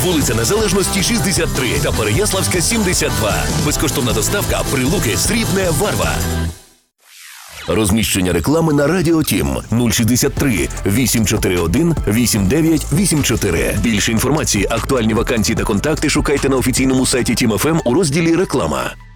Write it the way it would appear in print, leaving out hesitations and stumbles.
Вулиця Незалежності, 63 та Переяславська, 72. Безкоштовна доставка Прилуки, Срібне, Варва. Розміщення реклами на Радіо Тім 063 841 8984. Більше інформації, актуальні вакансії та контакти шукайте на офіційному сайті Тім ФМ у розділі «Реклама».